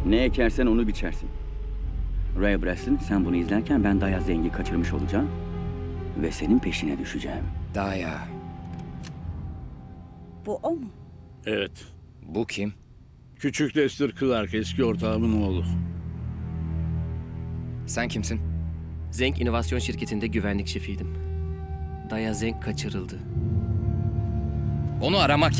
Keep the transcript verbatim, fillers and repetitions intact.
Ne ekersen onu biçersin. Ray Braston, sen bunu izlerken ben Daya Zeng'i kaçırmış olacağım. Ve senin peşine düşeceğim. Daya. Bu o mu? Evet. Bu kim? Küçük Lester Clark, eski ortağımın oğlu. Sen kimsin? Zeng İnovasyon Şirketi'nde güvenlik şefiydim. Daya Zeng kaçırıldı. Onu aramak